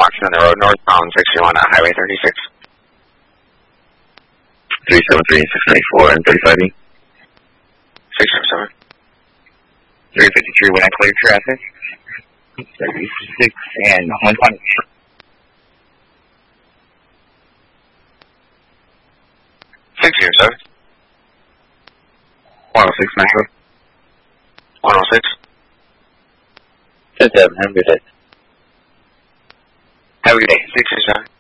Fox on the road, northbound 631 on Highway 36. 373 and 694 and 35E. 607. 353 when I clear traffic. 36 and 120. 607. 106 Metro. 106. 10-7, have a good day. Have a good day. 627.